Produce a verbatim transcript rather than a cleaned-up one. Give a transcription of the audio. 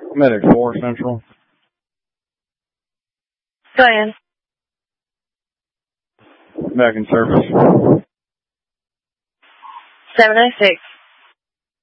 Medic four Central. Go ahead. Back in service. seven oh six.